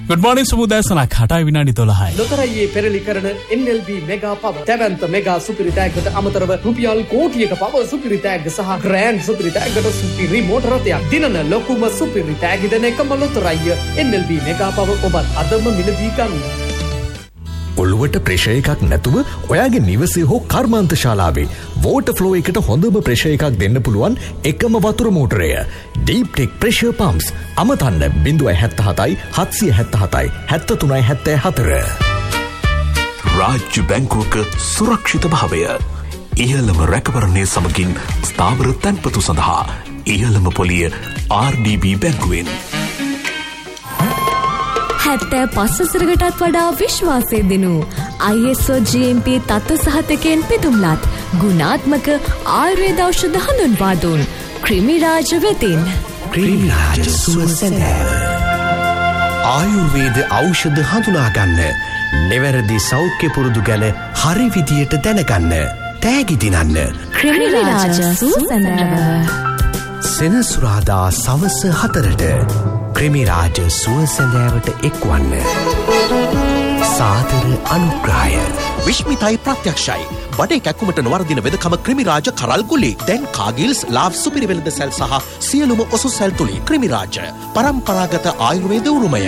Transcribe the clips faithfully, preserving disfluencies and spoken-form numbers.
Good morning සමුදායසනක් හටයි විනාඩි දොළහයි. ලොතරැයියේ පෙරලි කරන N L B mega පව තැවැන්ත මෙගා සුපිරි තෑග්ගට අමතරව රුපියල් කෝටියක පව සුපිරි තෑග්ග සහ ග්‍රෑන්ඩ් සුපිරි තෑග්ගට සුපිරි මෝටර රථයක් දිනන ලොකුම සුපිරි තෑග්ග දෙන එකම ලොතරැයිය N L B මෙගා පව ඔබත් අදම මිලදී ගන්න. ඔළුවට ප්‍රෙෂර් එකක් නැතුව ඔයාගේ නිවසේ හෝ කර්මාන්ත ශාලාවේ වෝටර් ෆ්ලෝ එකට හොඳම ප්‍රෙෂර් එකක් දෙන්න පුළුවන් එකම වතුර මෝටරය Deep Tech Pressure Pumps. අමතන්න zero seven seven seven seven seven seven three seven four. රාජ්‍ය බැංකුවක සුරක්ෂිත භාවය. ඉහළම රැකවරණය සමගින් ස්ථාවර තැන්පතු සඳහා ඉහළම පොලිය R D B බැංකුවෙන්. හැත්තෑ පස්වසරකටත් වඩා විශ්වාසය දෙනු I S O G M P තත්ත්ව සහතිකයෙන් පිදුම්ලත් ගුණාත්මක ආයුර්වේද ඖෂධ හඳුන්වා දුන් ක්‍රිමිරාජ වෙතින්. ක්‍රිමිරාජ සුවසැලෑව. ආයුර්වේද ඖෂධ හඳුනාගන්න, නිවැරදි සෞඛ්‍ය පුරුදු ගැන හරි විදියට දැනගන්න, තෑගි දිනන්න. ක්‍රිමිරාජ සුවසැලෑව. සෙනසුරාදා සවස හතරට ක්‍රිමිරාජ සුවසැලෑවට එක්වන්න. සාදර අනුග්‍රහය. විශ්මිතයි ප්‍රත්‍යක්ෂයි. බඩේ කැක්කුමට නොවර්දින වෙදකම ක්‍රිමිරාජ කරල්ගුලි. දැන් කාගිල්ස් ලාව් සුපිරි වෙළඳ සැල් සහ සියලුම ඔසු සැල් තුලින් ක්‍රිමිරාජ පරම්පරාගත ආයුර්වේද උරුමය.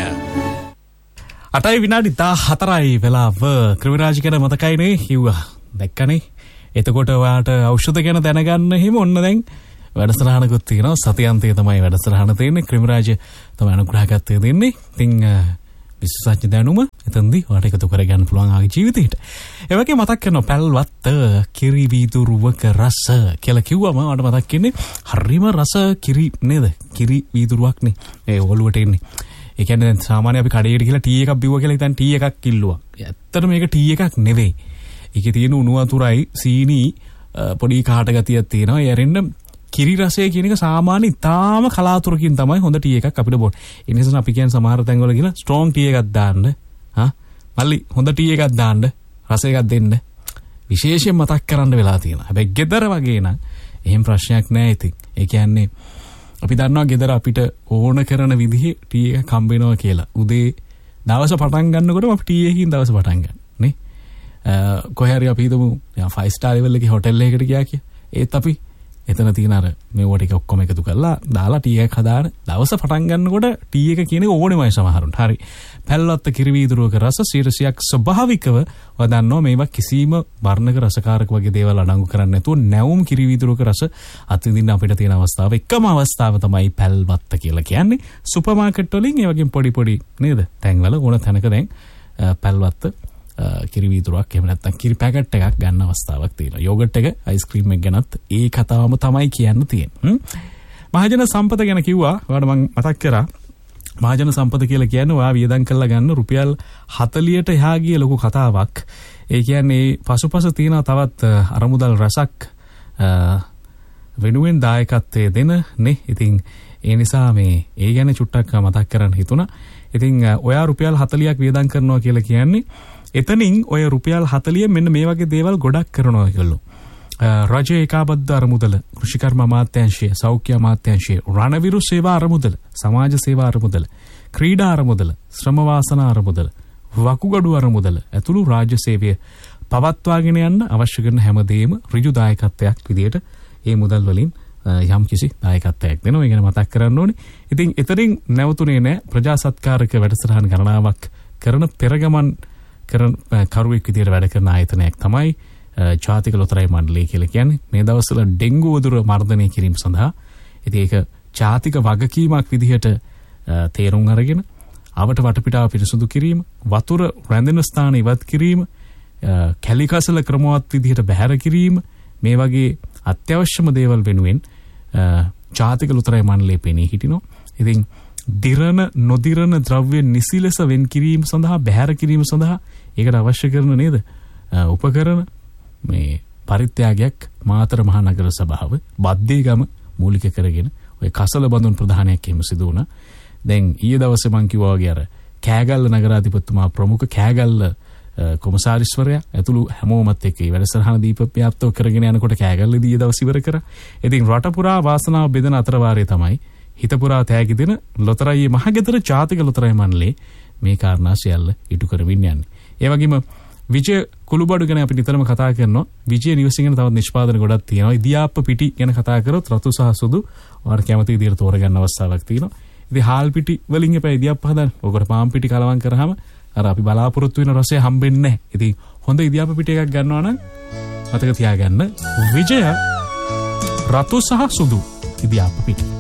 අටයි විනාඩි දාහතරයි වෙලාව. ක්‍රිමිරාජ ගැන මතකයිනේ කිව්වා. දැක්කනේ. එතකොට ඔයාට ඖෂධ ගැන දැනගන්න හිම ඔන්න දැන් වැඩසටහනකුත් තියෙනවා. සතියන්තයේ තමයි වැඩසටහන තියෙන්නේ. ක්‍රිමිරාජ තමයි අනුග්‍රහකත්වය දෙන්නේ. ඉතින් විශේෂඥ දැනුම එතනදී ඔයාලට එකතු කරගන්න පුළුවන් ආගේ ජීවිතේට. ඒ වගේ මතක් කරනවා පැල්වත් කිරි වීදුරුවක රස කියලා කිව්වම මට මතක් වෙන්නේ හරිම රස කිරි නේද? කිරි වීදුරුවක්නේ. ඒ ඔළුවට එන්නේ. ඒ කියන්නේ දැන් සාමාන්‍ය අපි කඩේට ගිහලා ටී එකක් බිව්වා කියලා හිතන් ටී එකක් කිල්ලුවා. ඇත්තට මේක ටී එකක් නෙවෙයි. ඒකේ තියෙන උණු වතුරයි සීනි පොඩි කාට ගතියක් තියෙනවා. ඒ ඇරෙන්න කිරි රසය කියන එක සාමාන්‍ය ඉතාම කලාතුරකින් තමයි හොඳ ටී එකක් අපිට බොන්න. ඒ නිසා අපි කියන්නේ සමහර තැන්වල ගිහලා ස්ට්‍රෝං ටී එකක් දාන්න. හා මල්ලි හොඳ ටී එකක් දාන්න. රස එකක් දෙන්න. විශේෂයෙන් මතක් කරන්න වෙලා තියෙනවා. හැබැයි ගෙදර වගේ නම් එහෙම ප්‍රශ්නයක් නැහැ ඉතින්. ඒ කියන්නේ අපි දන්නවා ගෙදර අපිට ඕන කරන විදිහේ ටී එකක් හම්බ වෙනවා කියලා. උදේ දවස පටන් ගන්නකොටම අපි ටී එකකින් දවස පටන් ගන්න. නේ? කොහේ හරි අපි හිතමු ෆයිව් ස්ටාර් ලෙවල් එකේ හොටෙල් එකකට ගියා කියලා. ඒත් අපි එතන තියෙන අර මේවා ටික ඔක්කොම එකතු කරලා දාලා ටී එකක් හදාන දවස පටන් ගන්නකොට ටී එක කියන එක ඕනෙමයි සමහරුන්ට. හරි. පැල්ලොත්ත කිරි වීදුරුවක රස සිරසියක් ස්වභාවිකව වදන්නවා. මේවා කිසිම වර්ණක රසකාරක වගේ දේවල් අඩංගු කරන්නේ නැතුව නැවුම් කිරි වීදුරුවක රස අත්විඳින්න අපිට තියෙන අවස්ථාව එකම අවස්ථාව තමයි පැල්වත්ත කියලා කියන්නේ. සුපර් මාකට් වලින් ඒ වගේ පොඩි පොඩි නේද? තැන්වල ඕන තැනක දැන් පැල්වත්ත කිරි වීදුරුවක් එහෙම නැත්නම් කිරි පැකට් එකක් ගන්න අවස්ථාවක් තියෙනවා. යෝගට් එක, අයිස්ක්‍රීම් එක ගැනත් ඒ කතාවම තමයි කියන්න තියෙන්නේ. මහජන සම්පත ගැන කිව්වා. ඔයාලට මම මතක් කරා. මහජන සම්පත කියලා කියන්නේ ඔයා වියදම් කරලා ගන්න රුපියල් හතලියට එහා ගිය ලොකු කතාවක්. ඒ කියන්නේ පසුපස තියෙන තවත් අරමුදල් රසක් වෙනුවෙන් දායකත්වයේ දෙන නේ. ඉතින් ඒ නිසා මේ ඒ ගැන චුට්ටක් මතක් කරන්න හිතුණා. ඉතින් ඔයා රුපියල් හතලියක් වියදම් කරනවා කියලා කියන්නේ එතනින් ඔය රුපියල් හතලිය මෙන්න මේ වගේ දේවල් ගොඩක් කරනවා ඒගොල්ලෝ. රජයේ ඒකාබද්ධ අරමුදල, කෘෂිකර්ම අමාත්‍යාංශය, සෞඛ්‍ය අමාත්‍යාංශය, රණවිරු සේවා අරමුදල, සමාජ සේවා අරමුදල, ක්‍රීඩා අරමුදල, ශ්‍රම වාසනා අරමුදල, වකුගඩු අරමුදල ඇතුළු රාජ්‍ය සේවය පවත්වාගෙන යන්න අවශ්‍ය කරන හැමදේම ඍජු දායකත්වයක් විදියට ඒ මුදල් වලින් යම් කිසි දායකත්වයක් දෙනවා. ඒ ගැන මතක් කරන්න ඕනේ. ඉතින් එතරින් නැවතුනේ නැහැ ප්‍රජා සත්කාරක වැඩසටහන් ගණනාවක් කරන පෙරගමන් කරන කරුවෙක් විදියට වැඩ කරන ආයතනයක් තමයි ජාතික ලොතරැයි මණ්ඩලය කියලා කියන්නේ. මේ දවස්වල ඩෙන්ගු වදුර මර්ධනය කිරීම සඳහා ඉතින් ඒක ජාතික වගකීමක් විදිහට තේරුම් අරගෙන අවට වටපිටාව පිරිසුදු කිරීම, වතුර රැඳෙන ස්ථාන ඉවත් කිරීම, කැලිකසල ක්‍රමවත් විදිහට බැහැර කිරීම මේ වගේ අත්‍යවශ්‍යම දේවල් වෙනුවෙන් ජාතික ලොතරැයි මණ්ඩලය පෙනී හිටිනවා. ඉතින් දිරන නොදිරන ද්‍රව්‍ය නිසි ලෙස වෙන් කිරීම සඳහා බැහැර කිරීම සඳහා ඒකට අවශ්‍ය කරන නේද උපකරණ මේ පරිත්‍යාගයක් මාතර මහනගර සභාව බද්දේගම මූලික කරගෙන ඔය කසල බඳුන් ප්‍රධානයක් එහෙම සිදු වුණා. දැන් ඊයේ දවසේ මම කිව්වා වගේ අර කෑගල්ල නගරාධිපතිතුමා ප්‍රමුඛ කෑගල්ල කොමසාරිස්වරයා ඇතුළු හැමෝමත් එක්ක මේ වැඩසටහන දීප්‍රත්‍යාප්තව කරගෙන යනකොට කෑගල්ලදී ඊයේ දවස් ඉවර කරා. ඉතින් රට පුරා වාසනාව බෙදෙන අතර වාරයේ තමයි හිතපුරා තෑගි දෙන ලොතරැයි මහගෙදර ජාතික ලොතරැයි මණ්ඩලයේ මේ කාරණා සියල්ල ඉටු කරමින් යන්නේ. ඒ වගේම විජය කුළුබඩු ගැන අපි නිතරම කතා කරනවා. විජය නිවසින් ගැන තවත් නිෂ්පාදන ගොඩක් තියෙනවා. ඉදියාප්ප පිටි ගැන කතා කරොත් රතු සහ සුදු ඔයාලට කැමති විදිහට තෝරගන්න අවස්ථාවක් තියෙනවා. ඉතින් හාල් පිටි වලින් එපා ඉදියාප්ප හදන්න. ඔකට පාන් පිටි කලවම් කරාම අර අපි බලාපොරොත්තු වෙන රසය හම්බෙන්නේ නැහැ. ඉතින් හොඳ ඉදියාප්ප පිටි එකක් ගන්නවා නම් මතක තියාගන්න විජය රතු සහ සුදු ඉදියාප්ප පිටි.